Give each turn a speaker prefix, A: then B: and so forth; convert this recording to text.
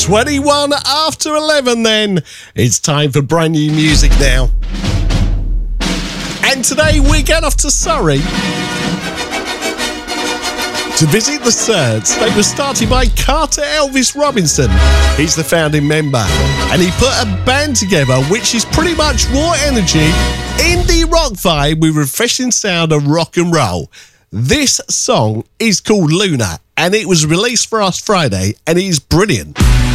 A: 21 after 11 then. It's time for brand new music now. And today we're going off to Surrey to visit the Surds. They were started by Carter Elvis Robinson. He's the founding member. And he put a band together which is pretty much raw energy, indie rock vibe with refreshing sound of rock and roll. This song is called Luna and it was released for us Friday and it is brilliant.